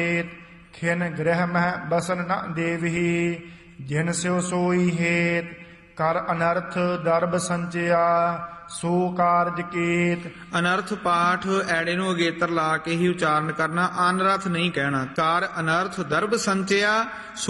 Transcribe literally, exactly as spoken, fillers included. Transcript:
खिन गृह मह बसन न देवही जिन स्यो सोई हेत कर अनर्थ दर्भ संचया सो कारज केत। ਅਨਰਥ ਪਾਠ ਐੜੇ ਨੂੰ ਅਗੇਤਰ ਲਾ ਕੇ ਹੀ ਉਚਾਰਨ ਕਰਨਾ, ਅਨਰਥ ਨਹੀਂ ਕਹਿਣਾ। ਕਾਰ ਅਨਰਥ ਦਰਬ ਸੰਚਿਆ